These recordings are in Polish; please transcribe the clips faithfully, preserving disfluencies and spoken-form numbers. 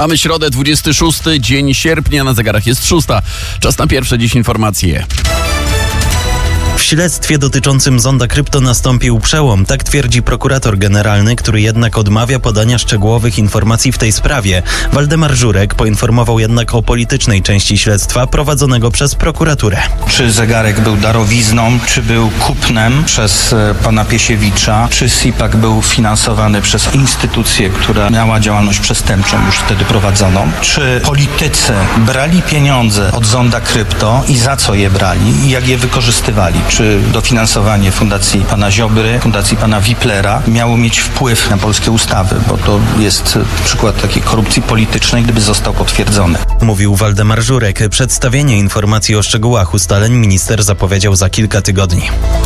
Mamy środę, dwudziesty szósty dzień sierpnia, na zegarach jest szósta. Czas na pierwsze dziś informacje. W śledztwie dotyczącym zonda krypto nastąpił przełom, tak twierdzi prokurator generalny, który jednak odmawia podania szczegółowych informacji w tej sprawie. Waldemar Żurek poinformował jednak o politycznej części śledztwa prowadzonego przez prokuraturę. Czy zegarek był darowizną, czy był kupnem przez pana Piesiewicza, czy SIPAK był finansowany przez instytucję, która miała działalność przestępczą już wtedy prowadzoną, czy politycy brali pieniądze od zonda krypto i za co je brali i jak je wykorzystywali. Czy dofinansowanie fundacji pana Ziobry, fundacji pana Wiplera miało mieć wpływ na polskie ustawy, bo to jest przykład takiej korupcji politycznej, gdyby został potwierdzony. Mówił Waldemar Żurek. Przedstawienie informacji o szczegółach ustaleń minister zapowiedział za kilka tygodni.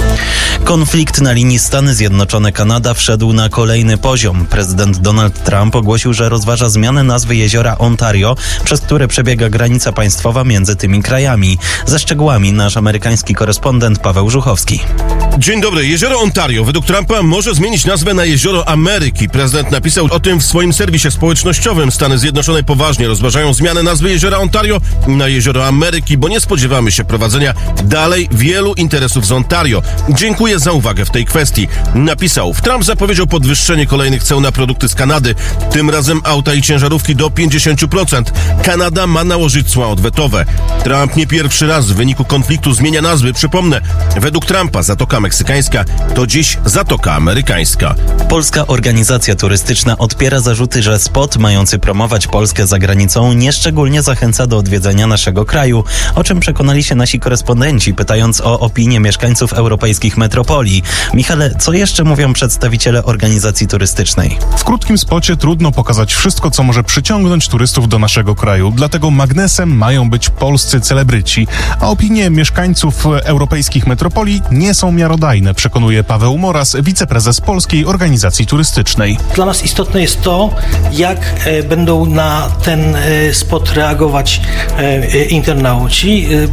Konflikt na linii Stany Zjednoczone-Kanada wszedł na kolejny poziom. Prezydent Donald Trump ogłosił, że rozważa zmianę nazwy jeziora Ontario, przez które przebiega granica państwowa między tymi krajami. Ze szczegółami nasz amerykański korespondent Paweł Żuchowski. Dzień dobry. Jezioro Ontario według Trumpa może zmienić nazwę na Jezioro Ameryki. Prezydent napisał o tym w swoim serwisie społecznościowym. Stany Zjednoczone poważnie rozważają zmianę nazwy Jeziora Ontario na Jezioro Ameryki, bo nie spodziewamy się prowadzenia dalej wielu interesów z Ontario. Dziękuję za uwagę w tej kwestii. Napisał. Trump zapowiedział podwyższenie kolejnych ceł na produkty z Kanady. Tym razem auta i ciężarówki do pięćdziesiąt procent. Kanada ma nałożyć cła odwetowe. Trump nie pierwszy raz w wyniku konfliktu zmienia nazwy. Przypomnę, według Trumpa Zatoka Meksykańska to dziś Zatoka Amerykańska. Polska organizacja turystyczna odpiera zarzuty, że spot mający promować Polskę za granicą nieszczególnie zachęca do odwiedzenia naszego kraju, o czym przekonali się nasi korespondenci, pytając o opinię mieszkańców europejskich metropolii. Michale, co jeszcze mówią przedstawiciele organizacji turystycznej? W krótkim spocie trudno pokazać wszystko, co może przyciągnąć turystów do naszego kraju, dlatego magnesem mają być polscy celebryci, a opinie mieszkańców europejskich metropolii nie są miarodajne, przekonuje Paweł Moras, wiceprezes Polskiej Organizacji Turystycznej. Dla nas istotne jest to, jak e, będą na ten e, spot reagować e, internauci e,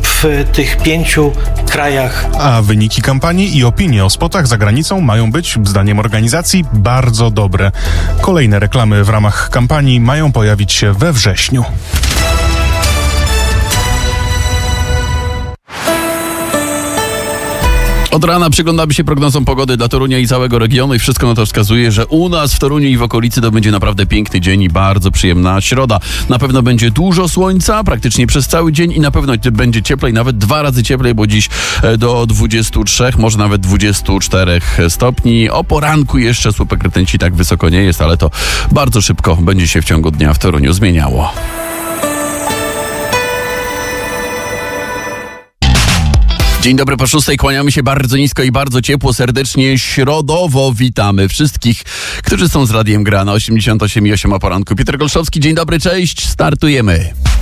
w tych pięciu krajach. A wyniki kampanii i opinie o spotach za granicą mają być, zdaniem organizacji, bardzo dobre. Kolejne reklamy w ramach kampanii mają pojawić się we wrześniu. Od rana przyglądamy się prognozom pogody dla Torunia i całego regionu i wszystko na to wskazuje, że u nas w Toruniu i w okolicy to będzie naprawdę piękny dzień i bardzo przyjemna środa. Na pewno będzie dużo słońca, praktycznie przez cały dzień i na pewno będzie cieplej, nawet dwa razy cieplej, bo dziś do dwudziestu trzech, może nawet dwudziestu czterech stopni. O poranku jeszcze słupek rtęci tak wysoko nie jest, ale to bardzo szybko będzie się w ciągu dnia w Toruniu zmieniało. Dzień dobry, po szóstej kłaniamy się bardzo nisko i bardzo ciepło, serdecznie środowo witamy wszystkich, którzy są z Radiem Gra na osiemdziesiąt osiem i osiem o poranku. Piotr Golszowski, dzień dobry, cześć, startujemy.